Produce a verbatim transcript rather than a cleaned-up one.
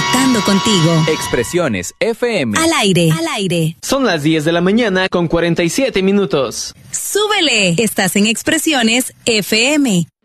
conectando contigo. Expresiones F M. Al aire, al aire. Son las diez de la mañana con cuarenta y siete minutos. ¡Súbele! Estás en Expresiones F M.